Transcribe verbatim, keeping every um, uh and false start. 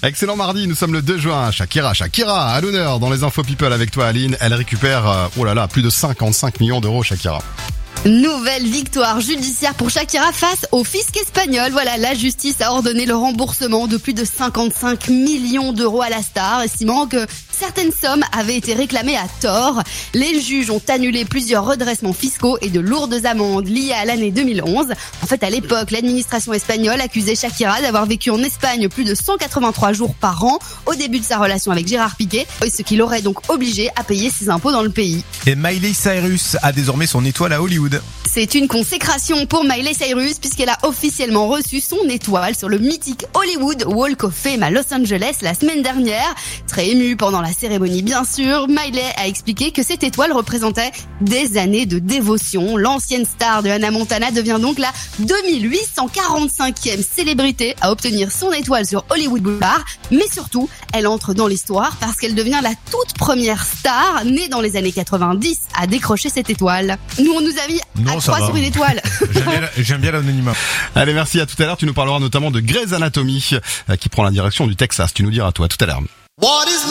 Excellent mardi, nous sommes le deux juin. Shakira, Shakira, à l'honneur dans les infos people avec toi Aline. Elle récupère, euh, oh là là, plus de cinquante-cinq millions d'euros Shakira. Nouvelle victoire judiciaire pour Shakira face au fisc espagnol. Voilà, la justice a ordonné le remboursement de plus de cinquante-cinq millions d'euros à la star, estimant que certaines sommes avaient été réclamées à tort. Les juges ont annulé plusieurs redressements fiscaux et de lourdes amendes liées à l'année deux mille onze. En fait, à l'époque, l'administration espagnole accusait Shakira d'avoir vécu en Espagne plus de cent quatre-vingt-trois jours par an au début de sa relation avec Gérard Piqué, ce qui l'aurait donc obligé à payer ses impôts dans le pays. Et Miley Cyrus a désormais son étoile à Hollywood. C'est une consécration pour Miley Cyrus puisqu'elle a officiellement reçu son étoile sur le mythique Hollywood Walk of Fame à Los Angeles la semaine dernière. Très émue pendant la cérémonie bien sûr, Miley a expliqué que cette étoile représentait des années de dévotion. L'ancienne star de Hannah Montana devient donc la deux mille huit cent quarante-cinquième célébrité à obtenir son étoile sur Hollywood Boulevard. Mais surtout, elle entre dans l'histoire parce qu'elle devient la toute première star née dans les années quatre-vingt-dix à décrocher cette étoile. Nous on nous a mis Non, à trois sur une étoile. J'aime bien, j'aime bien l'anonymat. Allez, merci, à tout à l'heure. Tu nous parleras notamment de Grey's Anatomy euh, qui prend la direction du Texas. Tu nous diras toi, à tout à l'heure.